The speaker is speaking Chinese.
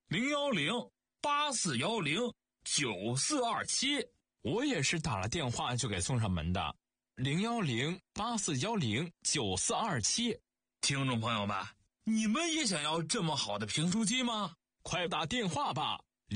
010-8410-9427。 我也是打了电话就给送上门的，010-8410-9427。 听众朋友们，你们也想要这么好的评书机吗？ 快打电话吧